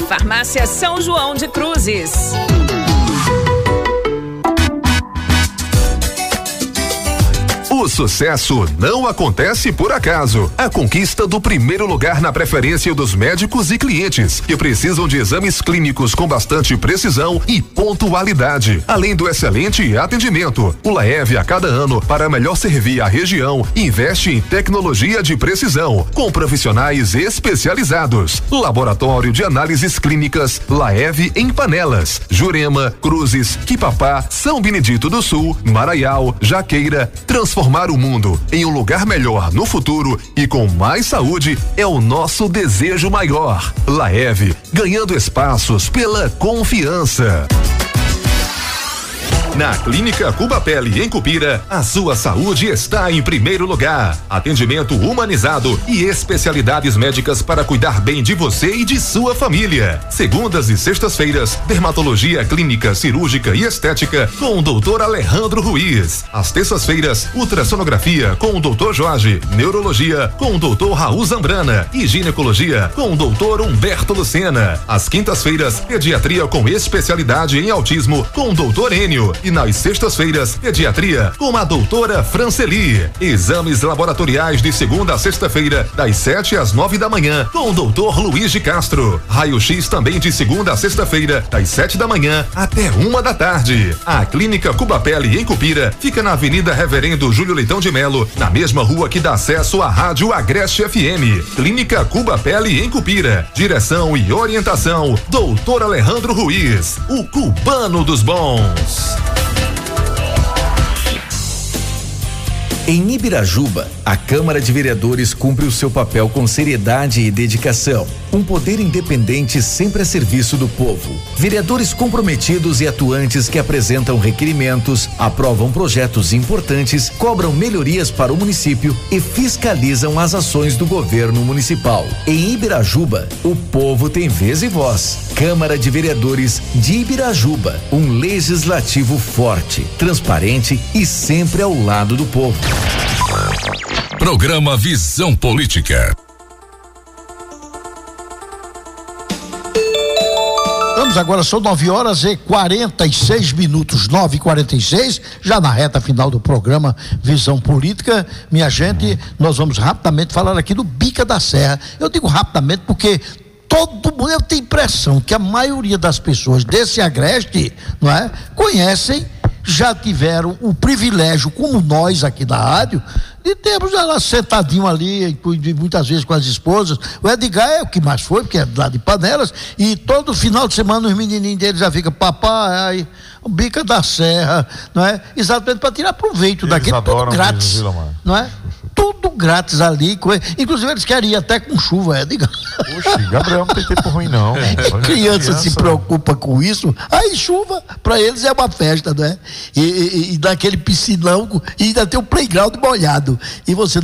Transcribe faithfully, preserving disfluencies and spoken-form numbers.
Farmácia São João de Cruzes. O sucesso não acontece por acaso. A conquista do primeiro lugar na preferência dos médicos e clientes que precisam de exames clínicos com bastante precisão e pontualidade, além do excelente atendimento. O Laev, a cada ano, para melhor servir a região, investe em tecnologia de precisão, com profissionais especializados. Laboratório de análises clínicas Laev em Panelas, Jurema, Cruzes, Quipapá, São Benedito do Sul, Maraial, Jaqueira. Transformar o mundo em um lugar melhor no futuro e com mais saúde é o nosso desejo maior. Laev, ganhando espaços pela confiança. Na Clínica Cuba Pele, em Cupira, a sua saúde está em primeiro lugar. Atendimento humanizado e especialidades médicas para cuidar bem de você e de sua família. Segundas e sextas-feiras, dermatologia clínica, cirúrgica e estética com o doutor Alejandro Ruiz. Às terças-feiras, ultrassonografia com o doutor Jorge, neurologia com o doutor Raul Zambrana e ginecologia com o doutor Humberto Lucena. Às quintas-feiras, pediatria com especialidade em autismo com o doutor Enio. E nas sextas-feiras, pediatria com a doutora Franceli. Exames laboratoriais de segunda a sexta-feira, das sete às nove da manhã, com o doutor Luiz de Castro. Raio-X também de segunda a sexta-feira, das sete da manhã até uma da tarde. A Clínica Cuba Pele, em Cupira, fica na Avenida Reverendo Júlio Leitão de Melo, na mesma rua que dá acesso à Rádio Agreste F M. Clínica Cuba Pele, em Cupira. Direção e orientação, doutor Alejandro Ruiz, o cubano dos bons. Em Ibirajuba, a Câmara de Vereadores cumpre o seu papel com seriedade e dedicação. Um poder independente sempre a serviço do povo. Vereadores comprometidos e atuantes que apresentam requerimentos, aprovam projetos importantes, cobram melhorias para o município e fiscalizam as ações do governo municipal. Em Ibirajuba, o povo tem vez e voz. Câmara de Vereadores de Ibirajuba, um legislativo forte, transparente e sempre ao lado do povo. Programa Visão Política. Vamos agora, são nove horas e quarenta e seis minutos, nove e quarenta e seis, já na reta final do programa Visão Política. Minha gente, nós vamos rapidamente falar aqui do Bica da Serra. Eu digo rapidamente porque todo mundo, eu tenho impressão que a maioria das pessoas desse agreste, não é, conhecem, já tiveram o privilégio, como nós aqui da rádio, de termos ela sentadinho ali, muitas vezes com as esposas. O Edgar é o que mais foi, porque é lá de Panelas, e todo final de semana os menininhos dele já ficam, papai, o Bica da Serra, não é? Exatamente para tirar proveito eles daquele, tudo grátis, não é? Tudo grátis ali, inclusive eles querem ir até com chuva, Edgar. Poxa, Gabriel, não tem tempo ruim não. É, criança, criança se preocupa com isso, aí chuva para eles é uma festa, não é? E, e, e daquele piscinão, e ainda tem um playground molhado, e você